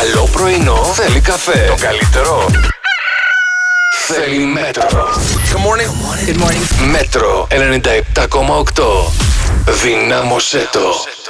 Καλό πρωινό θέλει καφέ. Το καλύτερο θέλει Μέτρο. Good morning. Good morning. Μέτρο 97,8. Δυνάμωσέ το.